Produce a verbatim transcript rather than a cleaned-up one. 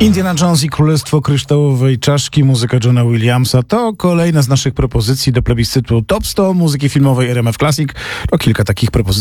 Indiana Jones i Królestwo Kryształowej Czaszki, muzyka Johna Williamsa to kolejna z naszych propozycji do plebiscytu Top sto muzyki filmowej R M F Classic. To kilka takich propozycji